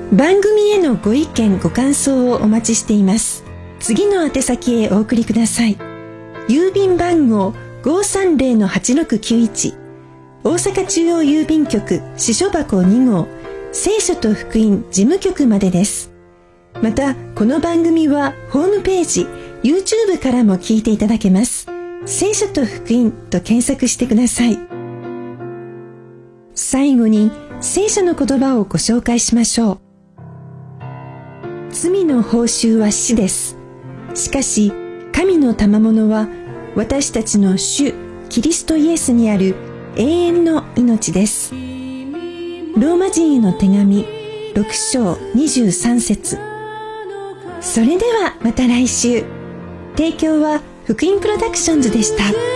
番組へのご意見ご感想をお待ちしています。次の宛先へお送りください。郵便番号 530-8691 大阪中央郵便局支所箱2号聖書と福音事務局までです。またこの番組はホームページ YouTube からも聞いていただけます。聖書と福音と検索してください。最後に聖書の言葉をご紹介しましょう。罪の報酬は死です。しかし神の賜物は私たちの主キリストイエスにある永遠の命です。ローマ人への手紙6章23節。それではまた来週。提供は福音プロダクションズでした。